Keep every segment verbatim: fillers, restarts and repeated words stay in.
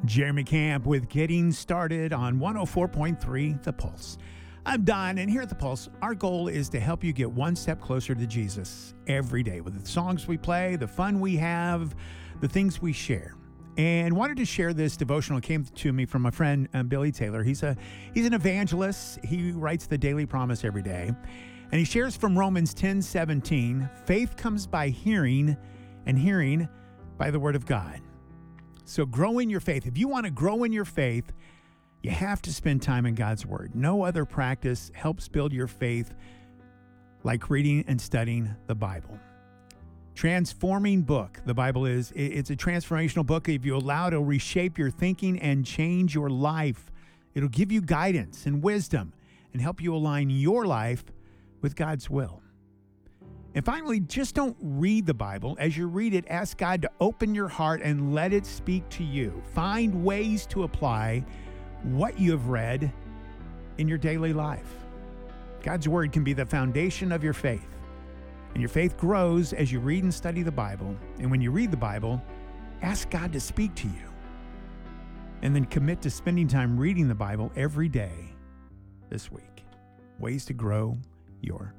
Jeremy Camp with Getting Started on one oh four point three The Pulse. I'm Don, and here at The Pulse, our goal is to help you get one step closer to Jesus every day with the songs we play, the fun we have, the things we share. And wanted to share this devotional. It came to me from my friend um, Billy Taylor. He's a he's an evangelist. He writes the Daily Promise every day. And he shares from Romans ten seventeen, faith comes by hearing, and hearing by the word of God. So grow in your faith. If you want to grow in your faith, you have to spend time in God's word. No other practice helps build your faith like reading and studying the Bible. Transforming book, the Bible is. It's a transformational book. If you allow it, it'll reshape your thinking and change your life. It'll give you guidance and wisdom and help you align your life with God's will. And finally, just don't read the Bible. As you read it, ask God to open your heart and let it speak to you. Find ways to apply what you have read in your daily life. God's word can be the foundation of your faith. And your faith grows as you read and study the Bible. And when you read the Bible, ask God to speak to you. And then commit to spending time reading the Bible every day this week. Ways to grow your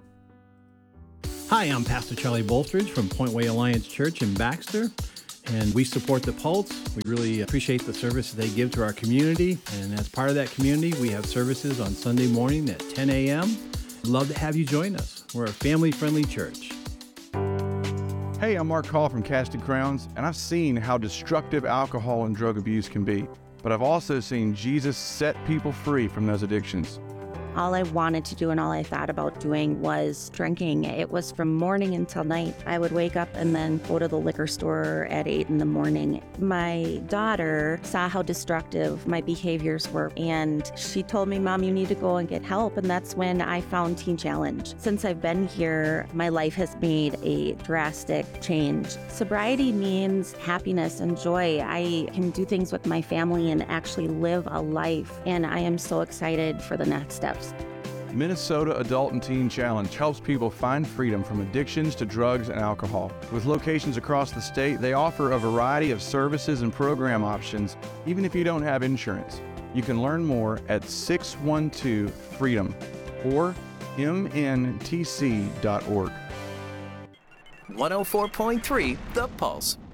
faith. Hi, I'm Pastor Charlie Bolstridge from Point Way Alliance Church in Baxter, and we support the Pulse. We really appreciate the service they give to our community, and as part of that community, we have services on Sunday morning at ten a.m. Love to have you join us. We're a family-friendly church. Hey, I'm Mark Hall from Casted Crowns, and I've seen how destructive alcohol and drug abuse can be, but I've also seen Jesus set people free from those addictions. All I wanted to do and all I thought about doing was drinking. It was from morning until night. I would wake up and then go to the liquor store at eight in the morning. My daughter saw how destructive my behaviors were, and she told me, "Mom, you need to go and get help." And that's when I found Teen Challenge. Since I've been here, my life has made a drastic change. Sobriety means happiness and joy. I can do things with my family and actually live a life, and I am so excited for the next steps. Minnesota Adult and Teen Challenge helps people find freedom from addictions to drugs and alcohol. With locations across the state, they offer a variety of services and program options, even if you don't have insurance. You can learn more at six one two freedom or m n t c dot org. one oh four point three The Pulse.